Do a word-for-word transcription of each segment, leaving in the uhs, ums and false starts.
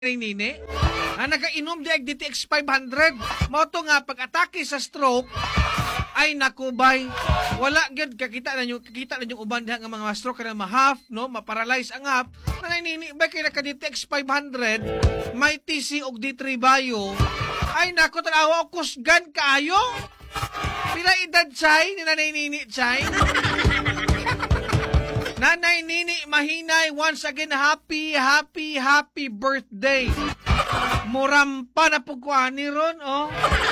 nini. Ah, nagainom di ag D T X five hundred. Mao to nga pag-atake sa stroke ay nakubay. Wala gid kakita na nyo, kakita na yung uban diha nga mga stroke na ma-half, no, ma-paralyze ang half. Nanay nini ba kay naka D T X five hundred, may T C og D three bayo. Ay nako tanawa og kusgan kaayo. Pila edad chay ni nanay nini chay? Nanay Nini Mahinay, once again, happy, happy, happy birthday. Murampa na po ko ani ron, oh.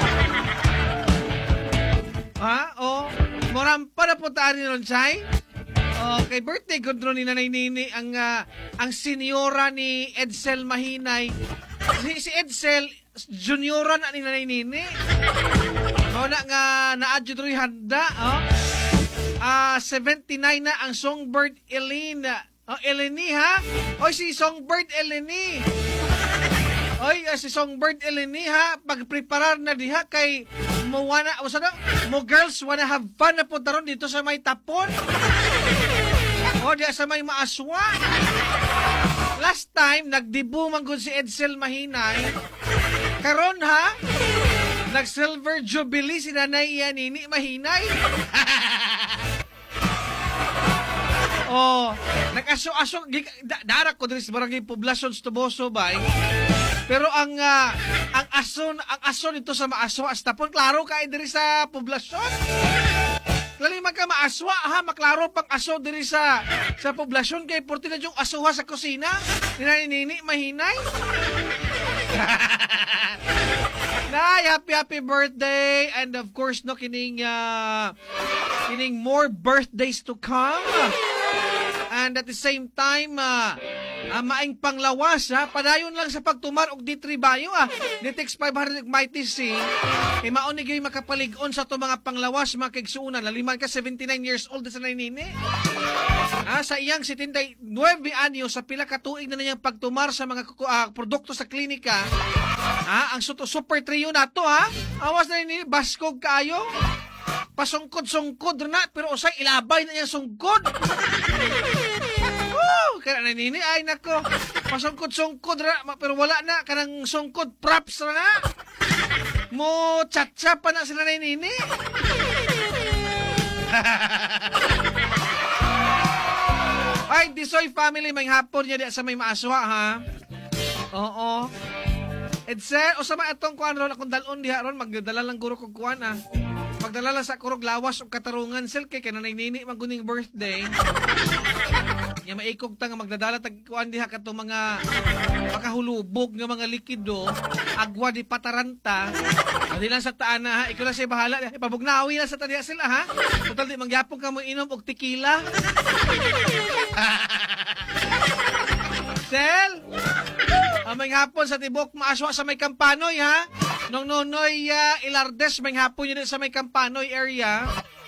Ha? Oh. Murampa na po ta ani ron, Chay. Okay, birthday ko ni Nanay Nini, ang, uh, ang senyora ni Edsel Mahinay. Si, si Edsel, juniora na ni Nanay Nini. O na nga, na-adyo rin handa, oh. Ah, uh, seventy-nine na ang Songbird Eleni. Oh, Eleni ha? Oy, si Songbird Eleni. Oy, uh, si Songbird Eleni ha, pagpreparar na diha kay mo wanna, o sana, mo girls wanna have fun na po taron dito sa may tapon. O, diya sa may maaswa. Last time, nagdibu man gud si Edsel Mahinay. Karon ha, nag-silver jubilee si Nanay Nini Mahinay. Oh, nag-aso-aso darak ko diri sa barangay Poblacion Tuboso bay. Pero ang uh, ang aso ang aso nito sa maaswa hasta pon klaro kay diri sa poblasyon. Lali man ka maaswa ha, maklaro pang aso diri sa sa poblasyon kay porti na yung asuha sa kusina. Ni Nini Mahinay. Nay, happy happy birthday, and of course no kining uh, kining more birthdays to come. And at the same time, uh, uh, maing panglawas, ha? Padayon lang sa pagtumar og D three bayo, ah. D T X five hundred Mighty C. E maonig yung makapalig-on sa to mga panglawas, mga kaigsuunan. Laliman ka, seventy-nine years old na sa Nini. Ah, sa iyang seventy-nine anyo, sa pila katuig na niyang pagtumar sa mga uh, produkto sa klinika. Ah, ang super trio na to, ha? Awas na Nini, baskog kaayo. Pasungkod-sungkod na, pero usay ilabay na niyang sungkod. Woo! Kaya na Nini, ay nako, pasungkod-sungkod na, pero wala na, kanang sungkod props na na. Mo chatcha pa na sila na Nini. Ay, Disoy family, may hapon niya di sa may maaswa, ha? Oo. Edse, o sa mga itong kuhan ron, akong dalon diha ron, magdala lang guro kong kuhan, ah. Magdala lang sa kurog lawas o katarungan, silke, kaya nanay Nini, maguning birthday. Nga maikog ta nga magdadala, tagkuhan diha ka itong mga makahulubog nga mga likido, agwa di pataranta. Hindi lang sa taan na, ha? Ikaw lang siya bahala. Ipabugnawi lang sa taniya sila, ha? Total, di mangyapong ka mo inom og tequila. Sel! Aming hapon sa tibok maaswa sa may Kampanoy, ha? Nung nonoy uh, Ilardes, may hapon yun sa may Kampanoy area.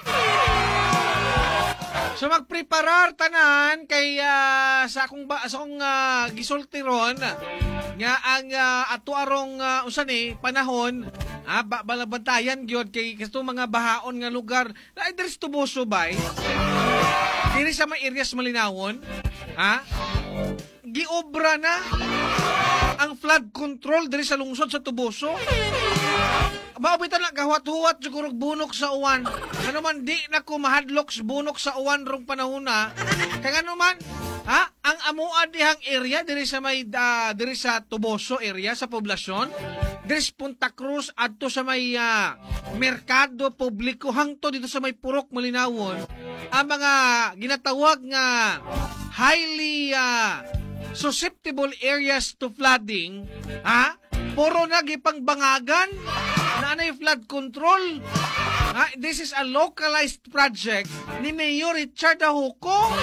So magpreparar tanan kay uh, sa akong ba, sa akong uh, gisulti ron nga ang uh, ato arong uh, usan eh panahon ah, ba, balabantayan gyud kay kasto mga bahaon nga lugar na diri sa Tuboso bay. Diri sa may areas Malinawon, ha? Giobra na ang flood control diri sa lungsod sa Tuboso. Maabitan lang kahwat-huwat siguro bunok sa uwan. Ano man di na ko mahadlok bunok sa uwan rong panahon na. Kaya ano man, ha? Ang amua dihang area diri sa may uh, diri sa Tuboso area sa poblasyon, diri sa Punta Cruz adto sa may uh, merkado publiko hangto dito sa may Purok Malinawon. Ang mga ginatawag nga highly uh, susceptible areas to flooding, ha? Puro nagipang bangagan na ano yung flood control. Ha? This is a localized project ni Mayor Richard Ahuco.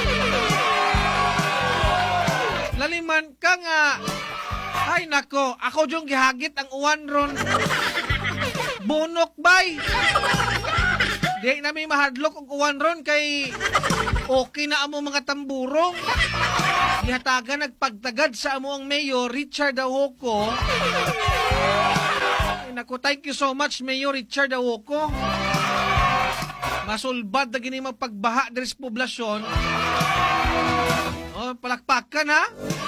Laliman ka nga. Ay nako, ako yung gihagit ang uwan ron. Bunok bay. Di namin mahadlok ang uwan ron kay okay na amo mga tamburong. Gihatagan nagpagtagad sa amo ang Mayor Richard Ahuco. Ay, naku, thank you so much Mayor Richard Ahuco. Masulbad na gini magpagbaha diri sa poblasyon. Oh, palakpakan ha.